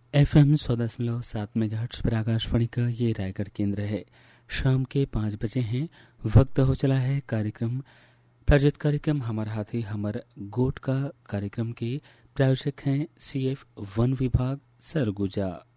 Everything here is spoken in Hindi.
FM 100.7 मेगाहर्ट्ज पर आकाशवाणी का ये रायगढ़ केंद्र है। शाम के 5 बजे हैं। वक्त हो चला है कार्यक्रम प्रायोजित कार्यक्रम हमर हाथी हमर गोट का। कार्यक्रम के प्रायोजक हैं CF वन विभाग सरगुजा।